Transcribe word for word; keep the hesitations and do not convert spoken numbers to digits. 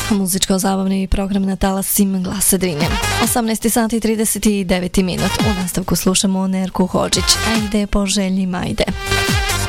muzičko-zabavni program na talasima Glasa Drine. osamnaest sati i trideset devet minut. U nastavku slušamo Nerku Hodžić, a ide po želji Majde.